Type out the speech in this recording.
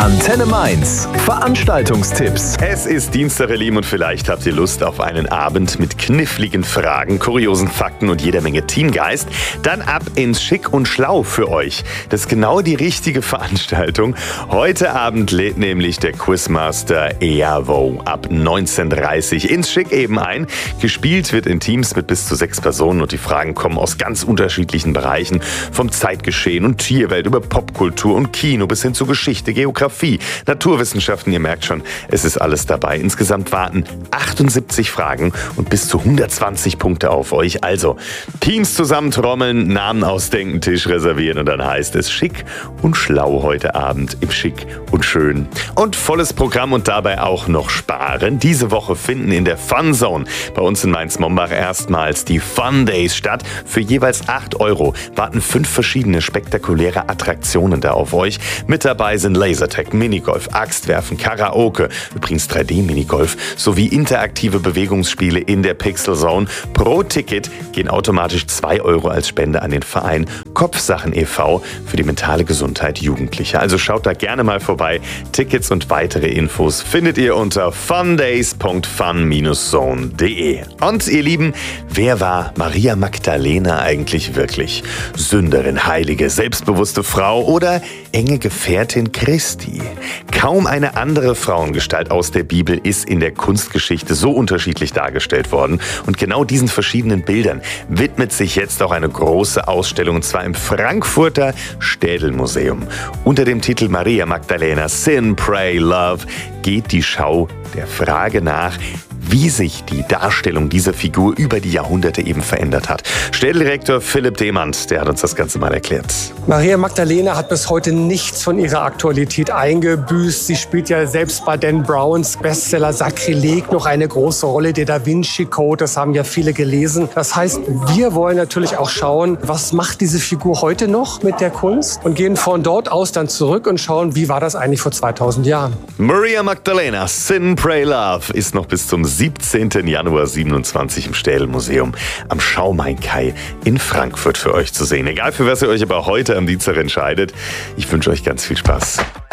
Antenne Mainz. Veranstaltungstipps. Es ist Dienstag, ihr Lieben, und vielleicht habt ihr Lust auf einen Abend mit kniffligen Fragen, kuriosen Fakten und jeder Menge Teamgeist. Dann ab ins Schick und Schlau für euch. Das ist genau die richtige Veranstaltung. Heute Abend lädt nämlich der Quizmaster Eavo ab 19:30 ins Schick eben ein. Gespielt wird in Teams mit bis zu 6 Personen und die Fragen kommen aus ganz unterschiedlichen Bereichen. Vom Zeitgeschehen und Tierwelt über Popkultur und Kino bis hin zu Geschichte, Geografie, Naturwissenschaften. Ihr merkt schon, es ist alles dabei. Insgesamt warten 78 Fragen und bis zu 120 Punkte auf euch. Also Teams zusammentrommeln, Namen ausdenken, Tisch reservieren und dann heißt es Schick und Schlau heute Abend im Schick und Schön. Und volles Programm und dabei auch noch sparen. Diese Woche finden in der Fun Zone bei uns in Mainz-Mombach erstmals die Fun Days statt. Für jeweils 8 € warten 5 verschiedene spektakuläre Attraktionen da auf euch. Mit dabei sind Lasertag, Minigolf, Axtwerfen, Karaoke, übrigens 3D-Minigolf, sowie interaktive Bewegungsspiele in der Pixel Zone. Pro Ticket gehen automatisch 2 € als Spende an den Verein Kopfsachen e.V. für die mentale Gesundheit Jugendlicher. Also schaut da gerne mal vorbei. Tickets und weitere Infos findet ihr unter fundays.fun-zone.de. Und ihr Lieben, wer war Maria Magdalena eigentlich wirklich? Sünderin, Heilige, selbstbewusste Frau oder enge Gefährtin Christi? Kaum eine andere Frauengestalt aus der Bibel ist in der Kunstgeschichte so unterschiedlich dargestellt worden. Und genau diesen verschiedenen Bildern widmet sich jetzt auch eine große Ausstellung, und zwar im Frankfurter Städelmuseum. Unter dem Titel Maria Magdalena Sin, Pray, Love geht die Schau der Frage nach, wie sich die Darstellung dieser Figur über die Jahrhunderte eben verändert hat. Städeldirektor Philipp Demand, der hat uns das Ganze mal erklärt. Maria Magdalena hat bis heute nichts von ihrer Aktualität eingebüßt. Sie spielt ja selbst bei Dan Browns Bestseller Sakrileg noch eine große Rolle. Der Da Vinci Code, das haben ja viele gelesen. Das heißt, wir wollen natürlich auch schauen, was macht diese Figur heute noch mit der Kunst und gehen von dort aus dann zurück und schauen, wie war das eigentlich vor 2000 Jahren. Maria Magdalena Sin, Pray, Love ist noch bis zum 17. Januar 27 im Städelmuseum am Schaumain-Kai in Frankfurt für euch zu sehen. Egal für was ihr euch aber heute am Dienstag entscheidet, ich wünsche euch ganz viel Spaß.